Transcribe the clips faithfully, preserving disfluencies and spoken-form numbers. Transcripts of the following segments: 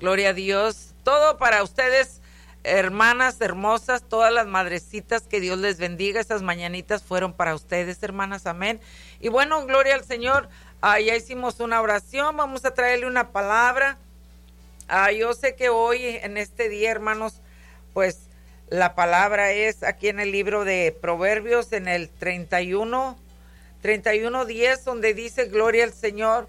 Gloria a Dios. Todo para ustedes, hermanas hermosas, todas las madrecitas, que Dios les bendiga. Esas mañanitas fueron para ustedes, hermanas, amén. Y bueno, gloria al Señor. Ah, ya hicimos una oración, vamos a traerle una palabra. Ah, yo sé que hoy, en este día, hermanos, pues la palabra es aquí en el libro de Proverbios, en el treinta y uno, treinta y uno diez, donde dice, gloria al Señor,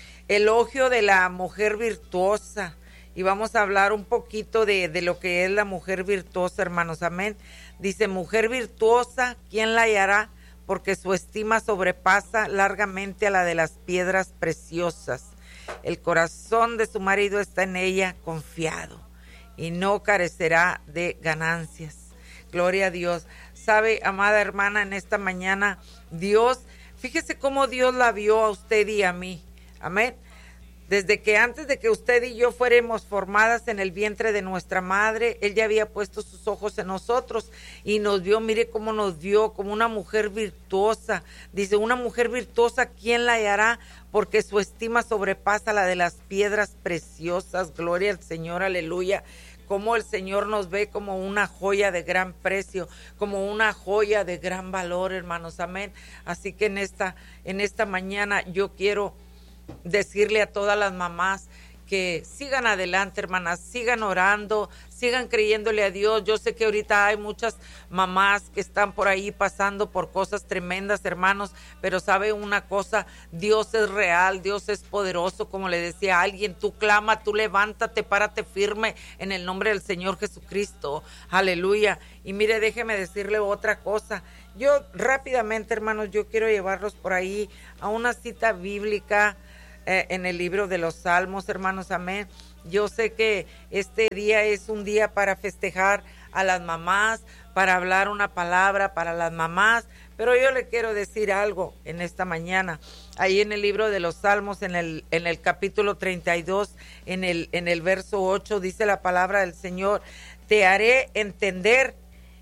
elogio de la mujer virtuosa. Y vamos a hablar un poquito de, de lo que es la mujer virtuosa, hermanos, amén. Dice, mujer virtuosa, ¿quién la hallará? Porque su estima sobrepasa largamente a la de las piedras preciosas. El corazón de su marido está en ella confiado y no carecerá de ganancias. Gloria a Dios. Sabe, amada hermana, en esta mañana, Dios, fíjese cómo Dios la vio a usted y a mí. Amén. Desde que antes de que usted y yo fuéramos formadas en el vientre de nuestra madre, Él ya había puesto sus ojos en nosotros y nos vio, mire cómo nos vio, como una mujer virtuosa. Dice, una mujer virtuosa, ¿quién la hallará? Porque su estima sobrepasa la de las piedras preciosas. Gloria al Señor, aleluya. Como el Señor nos ve como una joya de gran precio, como una joya de gran valor, hermanos, amén. Así que en esta, en esta mañana yo quiero decirle a todas las mamás que sigan adelante, hermanas, sigan orando, sigan creyéndole a Dios. Yo sé que ahorita hay muchas mamás que están por ahí pasando por cosas tremendas, hermanos, pero sabe una cosa, Dios es real, Dios es poderoso, como le decía a alguien, tú clama, tú levántate, párate firme en el nombre del Señor Jesucristo, aleluya. Y mire, déjeme decirle otra cosa, yo rápidamente, hermanos, yo quiero llevarlos por ahí a una cita bíblica, Eh, en el libro de los Salmos, hermanos, amén. Yo sé que este día es un día para festejar a las mamás, para hablar una palabra para las mamás, pero yo le quiero decir algo en esta mañana. Ahí en el libro de los Salmos, en el, en el capítulo treinta y dos, en el, en el verso ocho, dice la palabra del Señor, te haré entender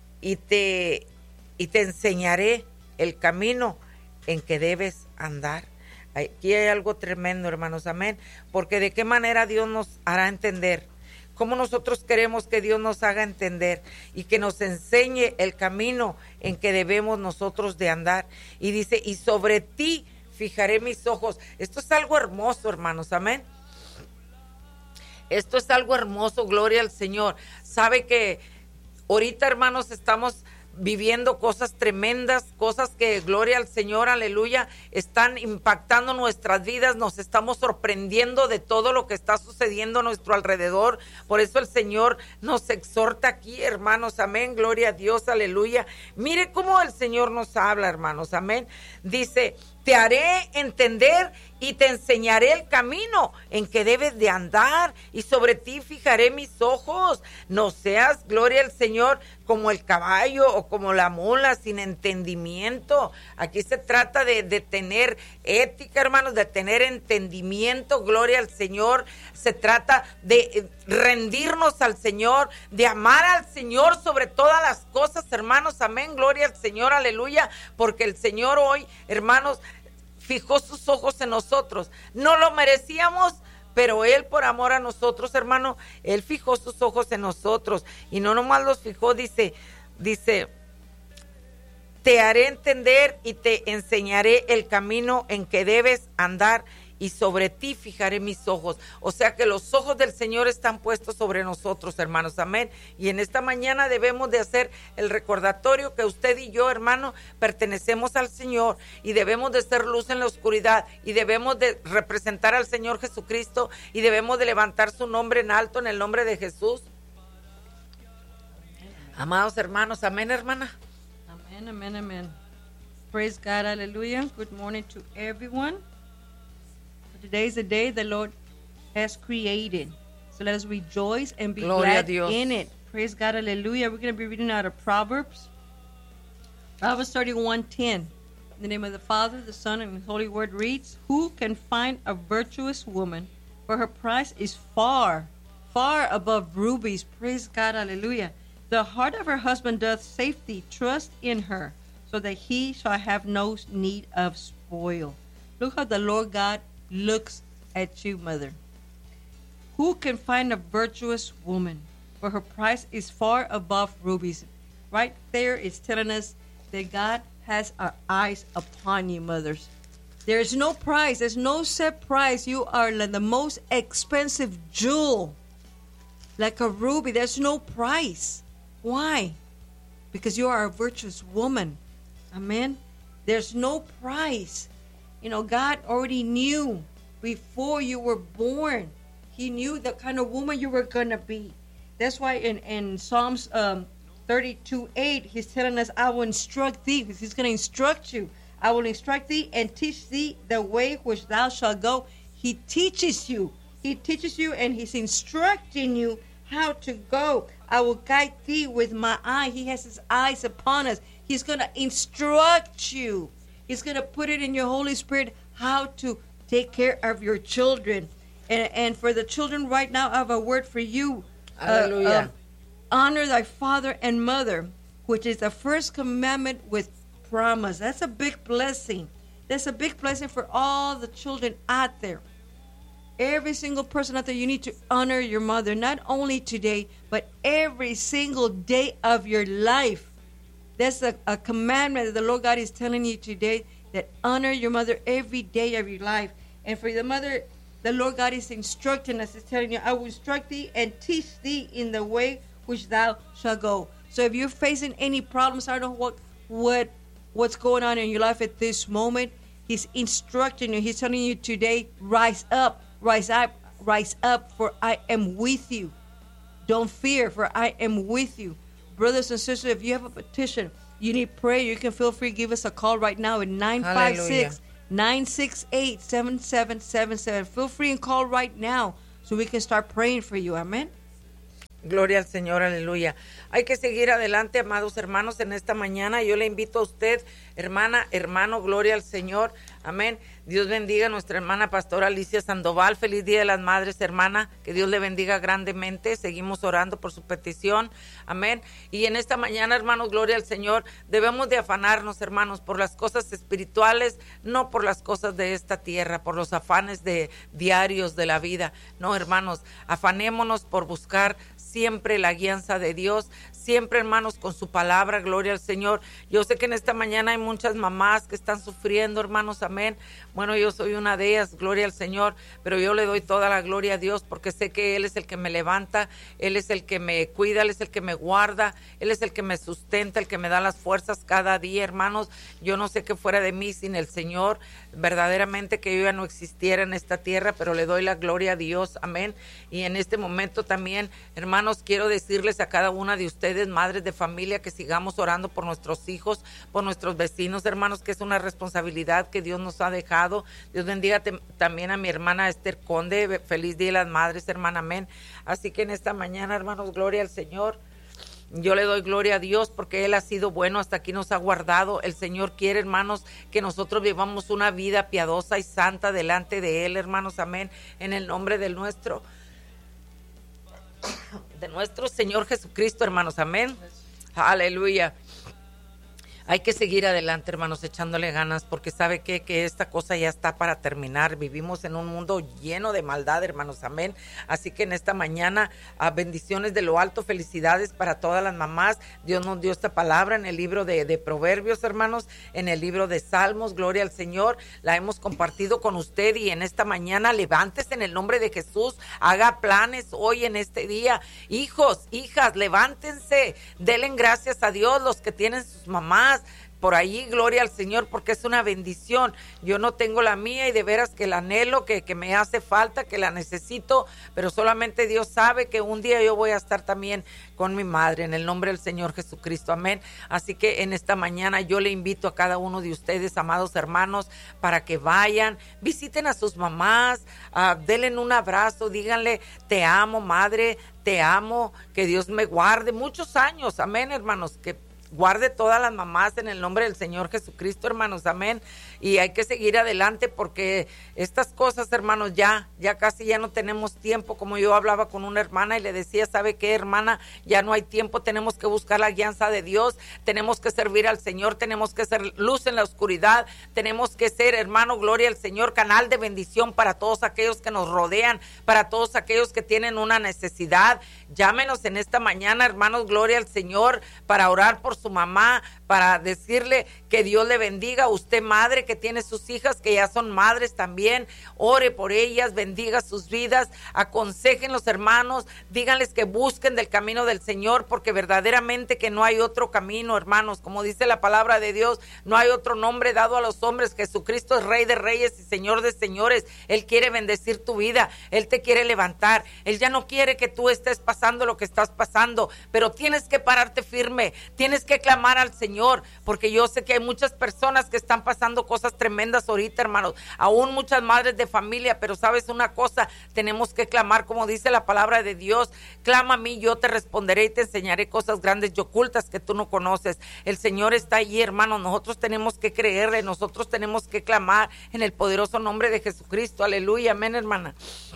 y te, y te enseñaré el camino en que debes andar. Aquí hay algo tremendo, hermanos, amén, porque de qué manera Dios nos hará entender, cómo nosotros queremos que Dios nos haga entender y que nos enseñe el camino en que debemos nosotros de andar. Y dice, y sobre ti fijaré mis ojos. Esto es algo hermoso, hermanos, amén. Esto es algo hermoso, gloria al Señor. Sabe que ahorita, hermanos, estamos viviendo cosas tremendas, cosas que, gloria al Señor, aleluya, están impactando nuestras vidas, nos estamos sorprendiendo de todo lo que está sucediendo a nuestro alrededor. Por eso el Señor nos exhorta aquí, hermanos, amén, gloria a Dios, aleluya. Mire cómo el Señor nos habla, hermanos, amén. Dice, te haré entender y te enseñaré el camino en que debes de andar, y sobre ti fijaré mis ojos. No seas, gloria al Señor, como el caballo o como la mula sin entendimiento. Aquí se trata de, de tener ética, hermanos, de tener entendimiento, gloria al Señor. Se trata de rendirnos al Señor, de amar al Señor sobre todas las cosas, hermanos, amén, gloria al Señor, aleluya, porque el Señor hoy, hermanos, fijó sus ojos en nosotros. No lo merecíamos, pero Él, por amor a nosotros, hermano, Él fijó sus ojos en nosotros. Y no nomás los fijó, dice, dice, te haré entender y te enseñaré el camino en que debes andar, y sobre ti fijaré mis ojos. O sea que los ojos del Señor están puestos sobre nosotros, hermanos, amén. Y en esta mañana debemos de hacer el recordatorio que usted y yo, hermano, pertenecemos al Señor y debemos de ser luz en la oscuridad y debemos de representar al Señor Jesucristo y debemos de levantar su nombre en alto en el nombre de Jesús. Amados hermanos, amén, hermana. Amen, amen, amen. Praise God, hallelujah. Good morning to everyone. Today is the day the Lord has created. So let us rejoice and be Gloria glad in it. Praise God, hallelujah. We're going to be reading out of Proverbs. Proverbs thirty-one ten. In the name of the Father, the Son, and the Holy Word reads, who can find a virtuous woman? For her price is far, far above rubies. Praise God, hallelujah. The heart of her husband doth safety, trust in her, so that he shall have no need of spoil. Look how the Lord God looks at you, mother. Who can find a virtuous woman? For her price is far above rubies. Right there, it's telling us that God has our eyes upon you, mothers. There's no price. There's no set price. You are like the most expensive jewel. Like a ruby. There's no price. Why? Because you are a virtuous woman. Amen. There's no price. You know, God already knew before you were born. He knew the kind of woman you were going to be. That's why in, in Psalms um, thirty-two eight, he's telling us, I will instruct thee. He's going to instruct you. I will instruct thee and teach thee the way which thou shalt go. He teaches you. He teaches you and he's instructing you how to go. I will guide thee with my eye. He has his eyes upon us. He's going to instruct you. He's going to put it in your Holy Spirit how to take care of your children. And, and for the children right now, I have a word for you. Hallelujah. Uh, uh, honor thy father and mother, which is the first commandment with promise. That's a big blessing. That's a big blessing for all the children out there. Every single person out there, you need to honor your mother, not only today, but every single day of your life. That's a, a commandment that the Lord God is telling you today, that honor your mother every day of your life. And for the mother, the Lord God is instructing us, is telling you, I will instruct thee and teach thee in the way which thou shalt go. So if you're facing any problems, I don't know what, what, what's going on in your life at this moment, he's instructing you. He's telling you today, rise up, rise up, rise up, for I am with you. Don't fear, for I am with you. Brothers and sisters, if you have a petition, you need prayer, you can feel free to give us a call right now at nine five six, nine six eight, seven seven seven seven. Feel free and call right now so we can start praying for you. Amen. Gloria al Señor, aleluya. Hay que seguir adelante, amados hermanos, en esta mañana. Yo le invito a usted, hermana, hermano, gloria al Señor. Amén. Dios bendiga a nuestra hermana pastora Alicia Sandoval. Feliz Día de las Madres, hermana. Que Dios le bendiga grandemente. Seguimos orando por su petición. Amén. Y en esta mañana, hermanos, gloria al Señor, debemos de afanarnos, hermanos, por las cosas espirituales, no por las cosas de esta tierra, por los afanes de diarios de la vida. No, hermanos, afanémonos por buscar siempre la guianza de Dios, siempre, hermanos, con su palabra, gloria al Señor. Yo sé que en esta mañana hay muchas mamás que están sufriendo, hermanos, amén. Bueno, yo soy una de ellas, gloria al Señor, pero yo le doy toda la gloria a Dios porque sé que Él es el que me levanta, Él es el que me cuida, Él es el que me guarda, Él es el que me sustenta, el que me da las fuerzas cada día, hermanos. Yo no sé qué fuera de mí sin el Señor, verdaderamente que yo ya no existiera en esta tierra, pero le doy la gloria a Dios, amén. Y en este momento también, hermanos, quiero decirles a cada una de ustedes, madres de familia, que sigamos orando por nuestros hijos, por nuestros vecinos, hermanos, que es una responsabilidad que Dios nos ha dejado. Dios bendiga te, también a mi hermana Esther Conde. Feliz Día de las Madres, hermana, amén. Así que en esta mañana, hermanos, gloria al Señor. Yo le doy gloria a Dios porque Él ha sido bueno, hasta aquí nos ha guardado. El Señor quiere, hermanos, que nosotros vivamos una vida piadosa y santa delante de Él, hermanos, amén, en el nombre del nuestro de nuestro Señor Jesucristo, hermanos, amén. Aleluya. Hay que seguir adelante, hermanos, echándole ganas, porque sabe que, que esta cosa ya está para terminar. Vivimos en un mundo lleno de maldad, hermanos, amén. Así que en esta mañana, a bendiciones de lo alto, felicidades para todas las mamás. Dios nos dio esta palabra en el libro de, de Proverbios, hermanos, en el libro de Salmos, gloria al Señor. La hemos compartido con usted y en esta mañana levántese en el nombre de Jesús, haga planes hoy en este día. Hijos, hijas, levántense, denle gracias a Dios los que tienen sus mamás por allí, gloria al Señor, porque es una bendición. Yo no tengo la mía y de veras que la anhelo, que, que me hace falta, que la necesito, pero solamente Dios sabe que un día yo voy a estar también con mi madre, en el nombre del Señor Jesucristo, amén. Así que en esta mañana yo le invito a cada uno de ustedes, amados hermanos, para que vayan, visiten a sus mamás, uh, denle un abrazo, díganle, te amo, madre, te amo, que Dios me guarde muchos años, amén, hermanos, que guarde todas las mamás en el nombre del Señor Jesucristo, hermanos, amén. y hay que seguir adelante porque estas cosas, hermanos, ya, ya casi ya no tenemos tiempo. Como yo hablaba con una hermana y le decía, ¿sabe qué, hermana? Ya no hay tiempo, tenemos que buscar la guianza de Dios, tenemos que servir al Señor, tenemos que ser luz en la oscuridad, tenemos que ser, hermano, gloria al Señor, canal de bendición para todos aquellos que nos rodean, para todos aquellos que tienen una necesidad. Llámenos en esta mañana, hermanos, gloria al Señor, para orar por su mamá, para decirle que Dios le bendiga. Usted, madre, que tiene sus hijas, que ya son madres también, ore por ellas, bendiga sus vidas, aconsejen los hermanos, díganles que busquen del camino del Señor, porque verdaderamente que no hay otro camino, hermanos. Como dice la palabra de Dios, no hay otro nombre dado a los hombres. Jesucristo es Rey de Reyes y Señor de Señores. Él quiere bendecir tu vida, Él te quiere levantar, Él ya no quiere que tú estés pasando lo que estás pasando, pero tienes que pararte firme, tienes que clamar al Señor, porque yo sé que hay muchas personas que están pasando cosas tremendas ahorita, hermanos, aún muchas madres de familia, pero sabes una cosa, tenemos que clamar como dice la palabra de Dios. Clama a mí, yo te responderé y te enseñaré cosas grandes y ocultas que tú no conoces. El Señor está allí, hermanos, nosotros tenemos que creerle, nosotros tenemos que clamar en el poderoso nombre de Jesucristo. Aleluya, amén, hermana.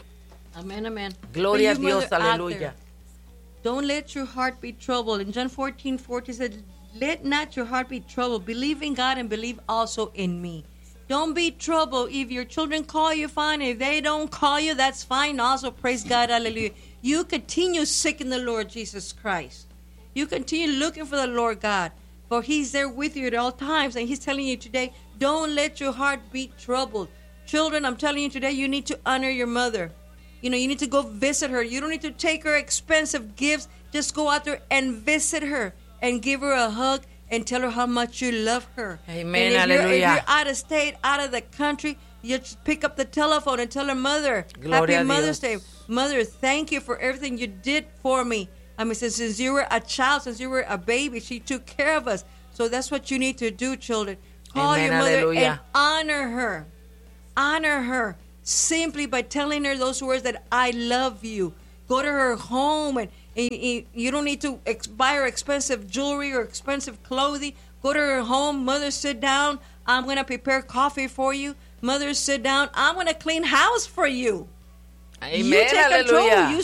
Amén, amén. Gloria a Dios, aleluya. Don't let your heart be troubled. In John fourteen forty said, let not your heart be troubled. Believe in God and believe also in me. Don't be troubled. If your children call you, fine. If they don't call you, that's fine. Also, praise God, hallelujah. You continue seeking the Lord Jesus Christ. You continue looking for the Lord God, for He's there with you at all times. And He's telling you today, don't let your heart be troubled. Children, I'm telling you today, you need to honor your mother. You know, you need to go visit her. You don't need to take her expensive gifts. Just go out there and visit her and give her a hug and tell her how much you love her. Amen, and if hallelujah. You're, if you're out of state, out of the country, you just pick up the telephone and tell her, Mother, Gloria Happy Mother's Dios. Day. Mother, thank you for everything you did for me. I mean, since, since you were a child, since you were a baby, she took care of us. So that's what you need to do, children. Call Amen, your mother hallelujah. and honor her. Honor her simply by telling her those words that I love you. Go to her home, and, and, and you don't need to ex- buy her expensive jewelry or expensive clothing. Go to her home. Mother, sit down. I'm going to prepare coffee for you. Mother, sit down. I'm going to clean house for you. Amen, You take control. hallelujah. You